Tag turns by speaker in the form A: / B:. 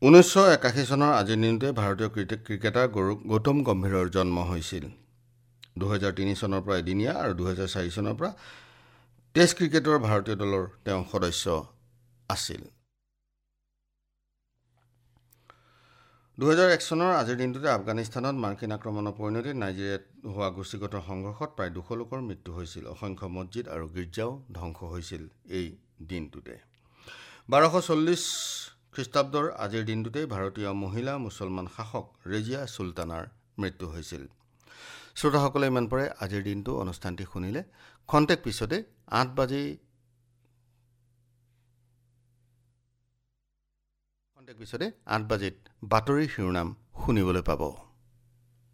A: 1981 চনৰ আজিৰ দিনটোতে ভাৰতীয় ক্ৰিকেটাৰ গৌতম গম্ভীৰৰ জন্ম হৈছিল। 2003 চনৰ পৰা এদিনীয়া আৰু 2004 চনৰ পৰা টেষ্ট ক্ৰিকেটৰ ভাৰতীয় দলৰ তেওঁ সদস্য আছিল। 2001 চনৰ আজিৰ দিনটোতে আফগানিস্তানত মাৰ্কিন আক্ৰমণৰ পৰিণতিত নাইজেৰিয়াত হোৱা গোষ্ঠীগত সংঘৰ্ষত প্ৰায় 200 লোকৰ মৃত্যু হৈছিল। অসংখ্য মছজিদ আৰু গীৰ্জাও ধ্বংস হৈছিল এই দিনটোতে। 1240 খ্ৰীষ্টাব্দৰ আজিৰ দিনটোতে ভাৰতীয় মহিলা মুছলমান শাসক ৰেজিয়া চুলতানাৰ মৃত্যু হৈছিল। শ্ৰোতাসকলে ইমান পৰে আজিৰ দিনটো অনুষ্ঠানটি শুনিলে। খন্তেক পিছতে 8 বাজিত বাতৰিৰ শিৰোনাম শুনিবলৈ পাব।